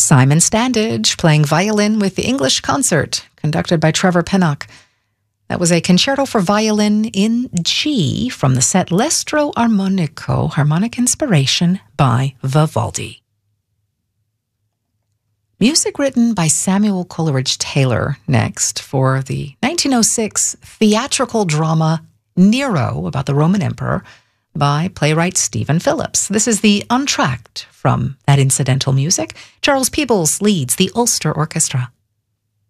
Simon Standage playing violin with the English Concert, conducted by Trevor Pinnock. That was a concerto for violin in G from the set L'Estro Armonico, Harmonic Inspiration by Vivaldi. Music written by Samuel Coleridge Taylor next for the 1906 theatrical drama Nero about the Roman Emperor by playwright Stephen Phillips. This is the Untracked from that incidental music. Charles Peebles leads the Ulster Orchestra.